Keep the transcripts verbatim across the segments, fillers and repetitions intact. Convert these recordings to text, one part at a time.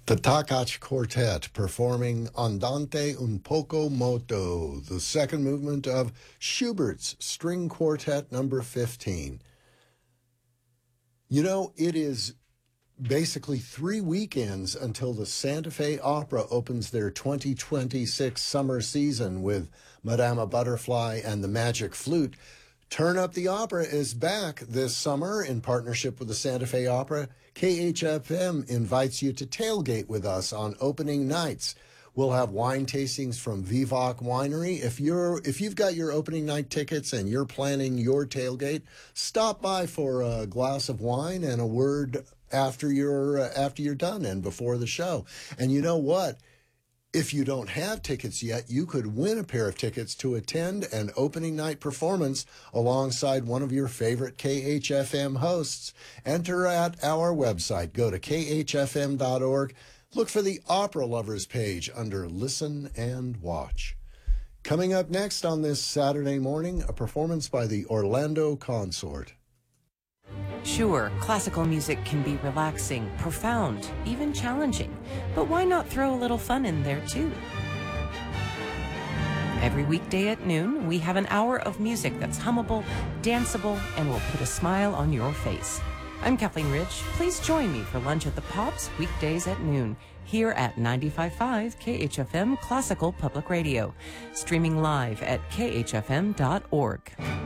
The Takach Quartet performing Andante un poco moto, the second movement of Schubert's String Quartet number fifteen. You know, it is basically three weekends until the Santa Fe Opera opens their twenty twenty-six summer season with Madama Butterfly and the Magic Flute. Turn Up the Opera is back this summer in partnership with the Santa Fe Opera. K H F M invites you to tailgate with us on opening nights. We'll have wine tastings from Vivac Winery. If you're if you've got your opening night tickets and you're planning your tailgate, stop by for a glass of wine and a word after you're uh, after you're done and before the show. And you know what? If you don't have tickets yet, you could win a pair of tickets to attend an opening night performance alongside one of your favorite K H F M hosts. Enter at our website. Go to K H F M dot org. Look for the Opera Lovers page under Listen and Watch. Coming up next on this Saturday morning, a performance by the Orlando Consort. Sure, classical music can be relaxing, profound, even challenging, but why not throw a little fun in there too? Every weekday at noon, we have an hour of music that's hummable, danceable, and will put a smile on your face. I'm Kathleen Ridge. Please join me for lunch at the Pops weekdays at noon here at ninety-five point five K H F M Classical Public Radio, streaming live at K H F M dot org.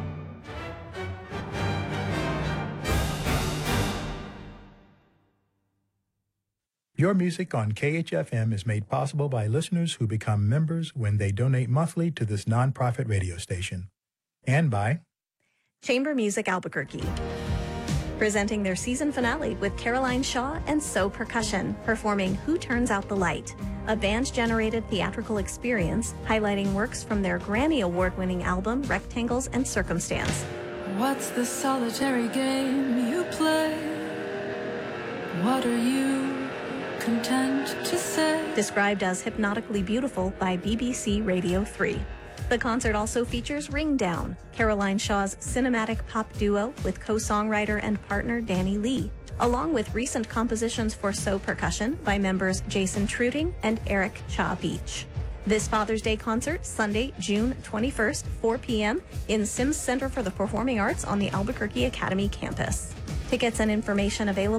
Your music on K H F M is made possible by listeners who become members when they donate monthly to this nonprofit radio station. And by Chamber Music Albuquerque, presenting their season finale with Caroline Shaw and So Percussion, performing Who Turns Out the Light, a band-generated theatrical experience highlighting works from their Grammy Award-winning album Rectangles and Circumstance. What's the solitary game you play? What are you content to say? Described as hypnotically beautiful by B B C Radio three. The concert also features Ring Down, Caroline Shaw's cinematic pop duo with co-songwriter and partner Danny Lee, along with recent compositions for So Percussion by members Jason Truding and Eric Cha Beach. This Father's Day concert, Sunday, June twenty-first, four p.m. in Sims Center for the Performing Arts on the Albuquerque Academy campus. Tickets and information available